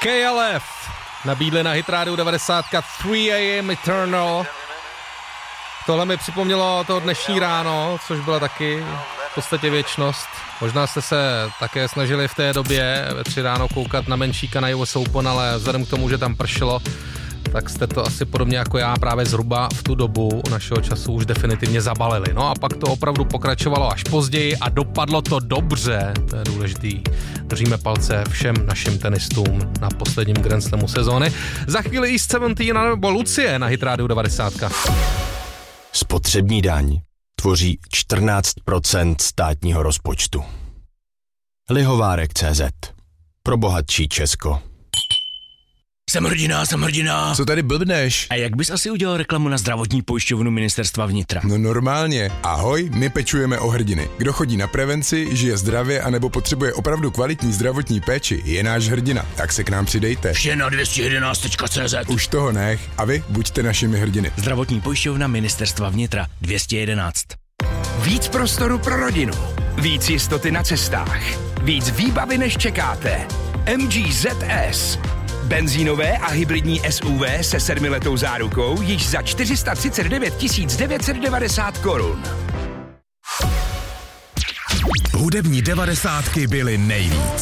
KLF nabídli na Hit Radio 90 3 AM Eternal. Tohle mi připomnělo to dnešní ráno, což byla taky v podstatě věčnost. Možná jste se také snažili v té době ve 3 ráno koukat na Menšíka na US Open, ale vzhledem k tomu, že tam pršelo, tak jste to asi podobně jako já právě zhruba v tu dobu našeho času už definitivně zabalili. No a pak to opravdu pokračovalo až později a dopadlo to dobře, to je důležitý. Držíme palce všem našim tenistům na posledním Grand Slamu sezóny. Za chvíli East 17 nebo Lucie na Hit Radio 90. Spotřební daň tvoří 14% státního rozpočtu. Lihovárek.cz. Pro bohatší Česko. Jsem hrdina. Co tady blbneš? A jak bys asi udělal reklamu na zdravotní pojišťovnu Ministerstva vnitra? No normálně. Ahoj, my pečujeme o hrdiny. Kdo chodí na prevenci, žije zdravě anebo potřebuje opravdu kvalitní zdravotní péči, je náš hrdina. Tak se k nám přidejte. Vše na 211.cz. Už toho nech a vy buďte našimi hrdiny. Zdravotní pojišťovna Ministerstva vnitra 211. Víc prostoru pro rodinu. Víc jistoty na cestách. Víc výbavy než čekáte. MG ZS. Benzínové a hybridní SUV se 7letou zárukou již za 439 990 korun. Hudební 90 byly nejvíc.